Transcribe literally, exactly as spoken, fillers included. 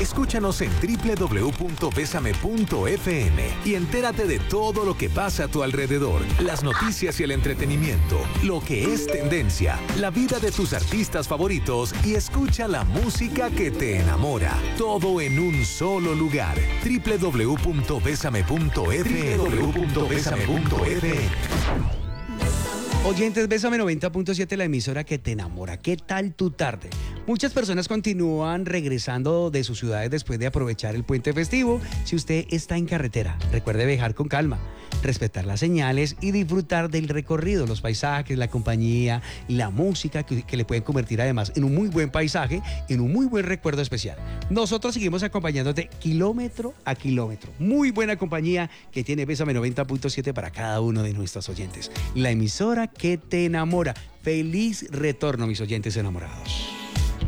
Escúchanos en doble u doble u doble u punto bésame punto efe eme y entérate de todo lo que pasa a tu alrededor, las noticias y el entretenimiento, lo que es tendencia, la vida de tus artistas favoritos y escucha la música que te enamora. Todo en un solo lugar. doble u doble u doble u punto bésame punto efe eme. doble u doble u doble u punto bésame punto efe eme. Oyentes, Bésame noventa punto siete, la emisora que te enamora. ¿Qué tal tu tarde? Muchas personas continúan regresando de sus ciudades después de aprovechar el puente festivo. Si usted está en carretera, recuerde viajar con calma, respetar las señales y disfrutar del recorrido, los paisajes, la compañía, la música que, que le pueden convertir además en un muy buen paisaje, en un muy buen recuerdo especial. Nosotros seguimos acompañándote kilómetro a kilómetro. Muy buena compañía que tiene Bésame noventa punto siete para cada uno de nuestros oyentes. La emisora que te enamora. Feliz retorno, mis oyentes enamorados.